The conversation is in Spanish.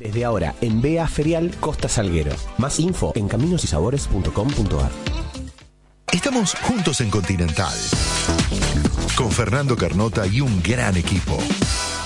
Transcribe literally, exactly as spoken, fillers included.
Desde ahora, en B A Ferial Costa Salguero. Más info en caminos y sabores punto com punto ar. Estamos juntos en Continental, con Fernando Carnota y un gran equipo.